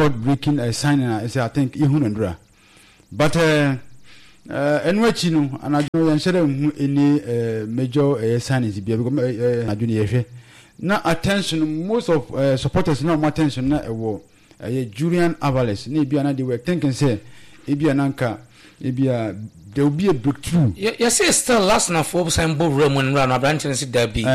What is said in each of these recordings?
record breaking signing I think ihunandra but anyway chino and I share any major signings be because adwene na attention most of supporters now more attention na Julian Alvarez na bia na they were thinking say bia nanka bia there will be a breakthrough. Yes, still last na for sign Bob Ramon run a branch and sit there be.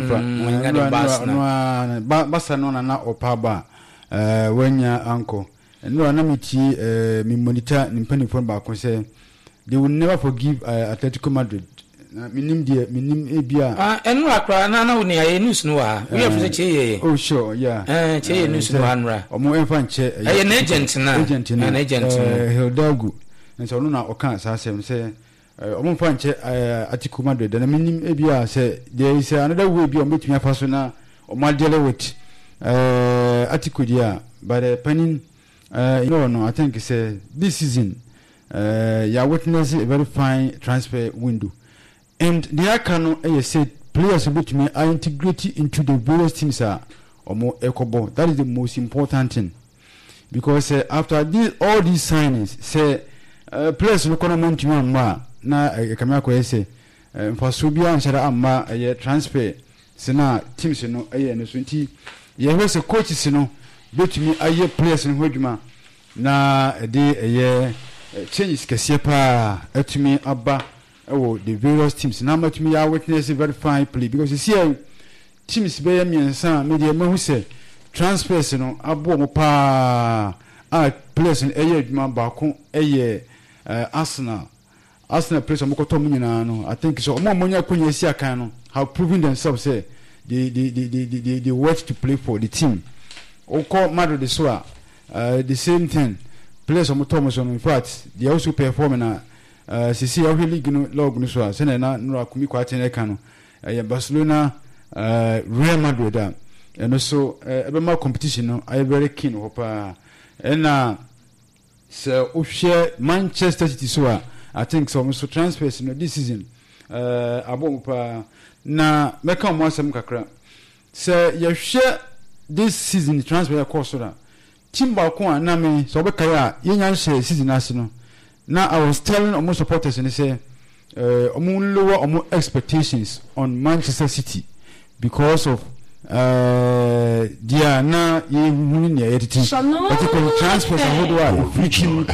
Basa no na opaba when your uncle and no anamiti me monitor nimpani phone back say they will never forgive Atletico Madrid. Minim ebia enu akra na we news no ha we have say oh sure yeah che news no anra omo enfa nche an agent na Hildagu and so no na oka sa asem say omo fa nche Atletico Madrid na minim ebia say there is another way bi ometumi afaso na omo deal with Atletico dia but panin no I think say this season you are witnessing a very fine transfer window. And the Akano said players which may are integrated into the various teams are or more equable. That is the most important thing. Because after all these signings, say players no kono monti ma na kamako say for Subia and Shara amma transfer sena teams no no so nti ye ho se coaches no betumi aye players no hodwuma na de changes kese pa atumi aba the various teams now much me are witness a very fine play because you see teams be me san media ma hu say transfers no abo mo pa players in adwuma ba ko Arsenal players mo ko to mo nyina no I think so mo nya konya si akan no have proven themselves say they want to play for the team oko Madrid so the same thing players mo to mo so in fact they also perform na sisi really gino log no so say na no akumi kwa tene ka no Barcelona Real Madrid and also ebema competition no I very keen hopa and so we share Manchester City so I think so transfers no this season abopa na meka mo asem kakra so you share this season transfer course na team ba ko na me so be kaya yenya share season asino. Now I was telling almost supporters and they say lower expectations on Manchester City because of they are now winning their editing particularly transfers and who are reaching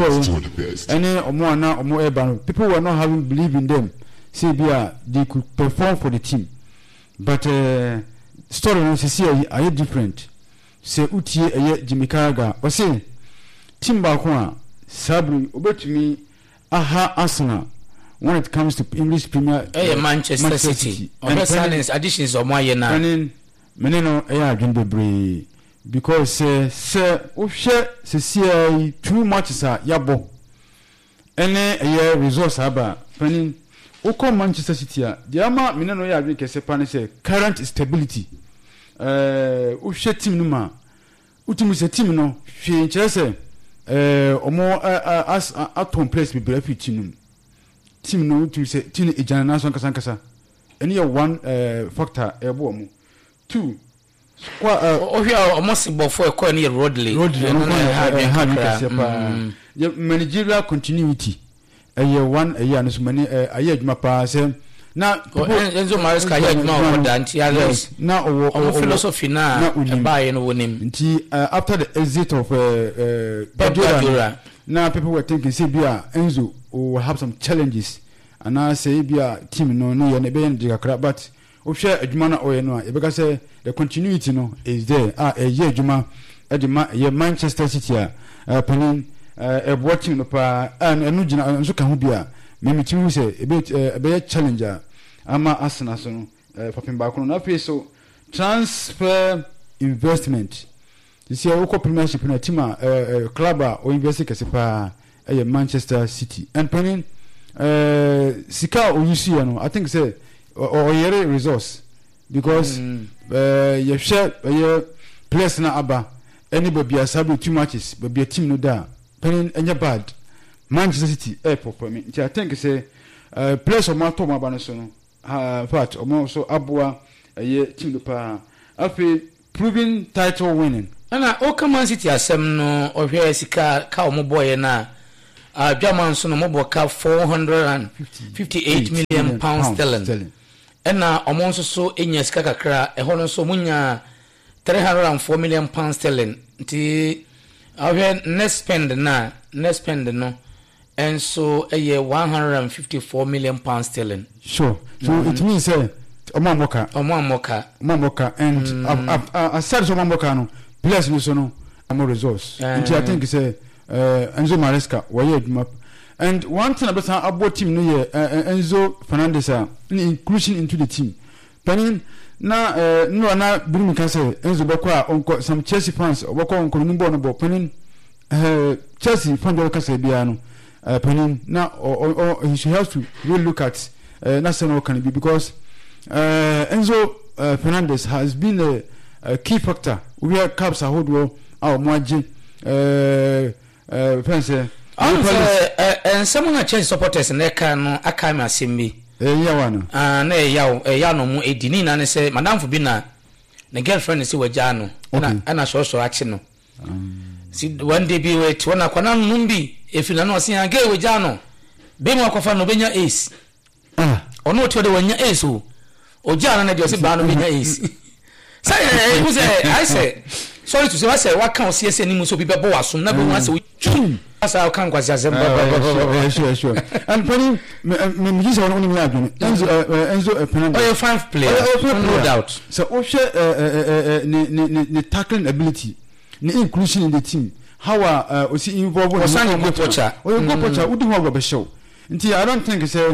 and people were not having believe in them say they could perform for the team but story no see are different say utie Jimmy Carragher or say team back one Sabri obetumi aha Arsenal when it comes to English Premier Manchester City and silence additions of my na meneno adwembebre because say o hwe see too much yabo ene results aba panin o come Manchester City the ama meneno adwe kese pa ne say current stability o hwe team no ma utimi se team no hwe nkyerese omo as atom place be breath team no to say team ejana na so kasa any one factor ebo omo two almost before ko any Rodley managerial continuity one no so many adwuma pa say na Enzo Maresca adwuma o danti others na o philosophy na buy no wonim nti after the exit of Guardiola now people were thinking say bia Enzo will have some challenges and I say bia team no ye be ndikakra but o hwe adwuma na o ye no e be say the continuity no is there ye adwuma edema ye Manchester City panin watching no pa enu gina nso ka ho bia memitimu say e be challenger ama Arsenal so no papin ba ko na fe so transfer investment you see our premiership na team club or invest kasipa Manchester City and panin sika o you see no I think say or yere resource because you share place na aba anybody asabi too much but be a team no da panin enya bad Manchester City for me I think say place of my top aba no so no fact o so aboa team no pa afi proving title winning ana Man City asem no ohwe sika ka o mo boy na German so no mo boka 458 million pounds sterling. Ena omo nso so enya sika kakra e ho no so munya 304 million pounds sterling. Nti ohwe next spend no and so a year 154 million pounds sterling. Sure. So it means Omamoka and aside from Omamoka no players no more resource. I think say Enzo Maresca why map. And one thing about team no year Enzo Fernandez inclusion into the team. Penin na na bring me say Enzo Bakwa on some Chelsea fans Bakwa on Kolumbo no Penin Chelsea fan do ka say bia no Penin na or he should have to really look at national can be because Enzo Fernandez has been a key factor. We have caps hold well our margin friends and someone a change supporters and they can akama simbi na ya no mu edini na ne say madam for bina na girlfriend say wajano na so achi no si one day be wait wana kwana numbi efina no se anga wajano be mu akofa no benya ace ono to de wanya ace o ojana na de se ba no benya ace say who say I say sorry to say I say what can see any so people bo asum na be wan say as I can kwasi azemba sure and penny me just want only Enzo Fernandez oh 5 player no doubt so o share the tackling ability the inclusion in the team how o see involved with Pocha udi ho go be show nti I don't think say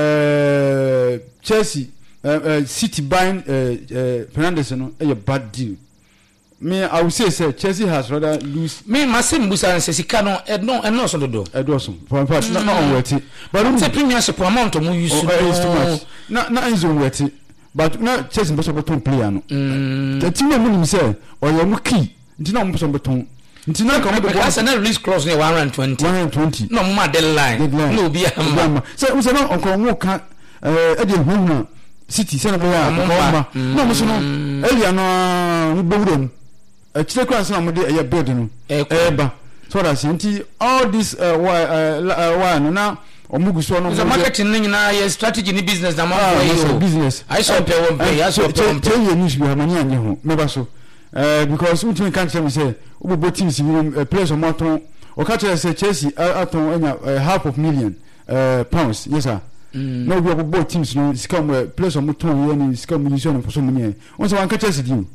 Chelsea City buying Fernandez no a bad deal. Me I would say Chelsea has rather lose me masim busa and sika no no so do for in fact not worth it but the premiership amount of use too much not is worth it but not Chelsea must be player no the team no say or you key nti na must be ton nti na come the boss na release clause near 120 no ma deadline no be am so we say no onko wo ka e dey hu City say na be no mo so no elia no gbowuram chile kwanse na mo dey e build no ba so that sinti all this why no na omugu so no the marketing ni na your strategy ni business na ma for business I saw pay one pay I saw pay tell you news be amani anye ho me ba so because we can tell me say obo teams players o moton o ka tell say Chelsea aton anya £500,000 yes sir no we obo teams no scam players o moton we ni scam use no for so many on say one ka Chelsea deal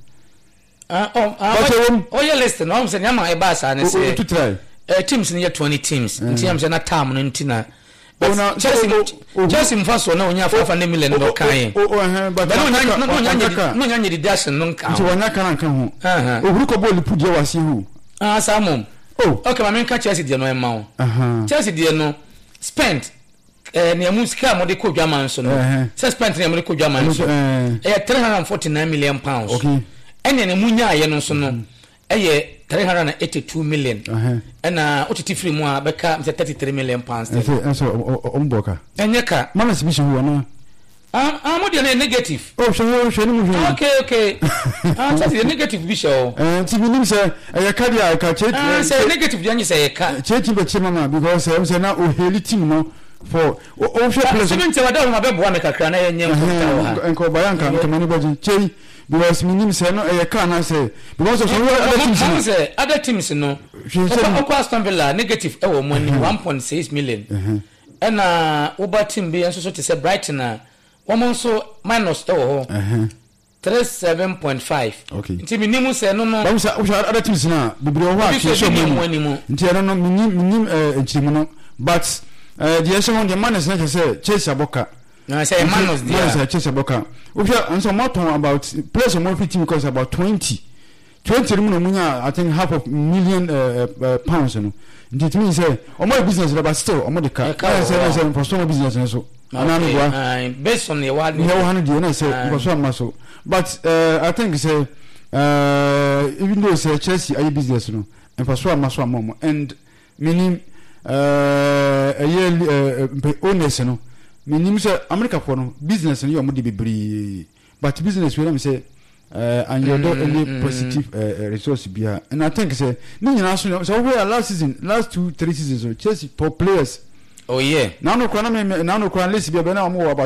you listen no I'm saying am I ba sa na say to try teams ni 20 teams nti am say na term no nti na but Chelsea mfaso na onya $500 million do kan but no nya deduction no kan nti wonya kan ho ohuru ko ball pudie wase hu samom okay ma menka Chelsea de no e ma wo Chelsea de no spent ne amusika mo de ko dwaman so no spent ne mo de ko dwaman so 349 million pounds okay ene ne munya aye no so no 382 million na otiti free mu abeka 33 million pounds so omboka enyeka mana sibisho hu na mo de negative shwe ni mu okay that's the negative bisho ti binim say e ka dia ka che say negative dia nyi say ka che be che mama because am say na o heli team no for o shwe place so nti wada ma be boa me kakra na yenye enko bayanka mani baji che because minim say no e ka na say because of other teams no o Aston Villa negative e wo money 1.6 million and over team be so to say Brighton na woman so minus e wo ho 37.5 okay nti minim say no but we other teams na bibre ho a show money nti no minim enchim no but the issue on the man is not say Chelsea aboka no say minus there Chelsea aboka we and so more about players on 15 because about 20 no munya I think £500,000 pounds no it means say o more business but still o more the car say for some business so based on the word you know 100 and say for some muscle but I think say even though say Chelsea are business no and for some muscle mom and meaning a year owners no meaning say America for no business no you mo dey bebre but business we am say and you don't any positive resource behind. And I think say no national so we are last 2-3 seasons Chelsea for players. Oh yeah. Now no kwana let's be na